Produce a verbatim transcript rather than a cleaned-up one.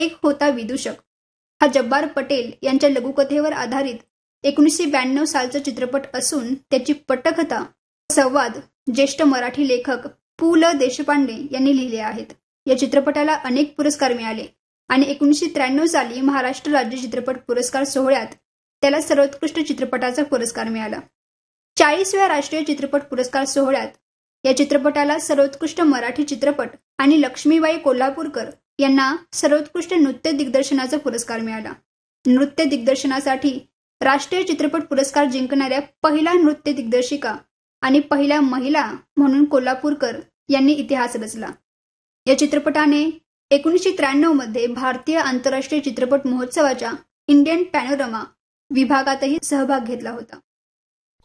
एक होता विदूषक हा जब्बार पटेल यांच्या लघुकथेवर आधारित एकोणीसशे ब्याण्णव सालचा चित्रपट असून त्याची पटकथा संवाद ज्येष्ठ मराठी लेखक पु ल देशपांडे यांनी लिहिले आहेत. या चित्रपटाला अनेक पुरस्कार मिळाले आणि एकोणीसशे त्र्याण्णव साली महाराष्ट्र राज्य चित्रपट पुरस्कार सोहळ्यात त्याला सर्वोत्कृष्ट चित्रपटाचा पुरस्कार मिळाला. चाळीसव्या राष्ट्रीय चित्रपट पुरस्कार सोहळ्यात या चित्रपटाला सर्वोत्कृष्ट मराठी चित्रपट आणि लक्ष्मीबाई कोल्हापूरकर यांना सर्वोत्कृष्ट नृत्य दिग्दर्शनाचा पुरस्कार मिळाला. नृत्य दिग्दर्शनासाठी राष्ट्रीय चित्रपट पुरस्कार जिंकणाऱ्या पहिला नृत्य दिग्दर्शिका आणि पहिल्या महिला म्हणून कोल्हापूरकर यांनी इतिहास रचला. या चित्रपटाने एकोणीसशे त्र्याण्णव मध्ये भारतीय आंतरराष्ट्रीय चित्रपट महोत्सवाच्या इंडियन पॅनोरमा विभागातही सहभाग घेतला होता.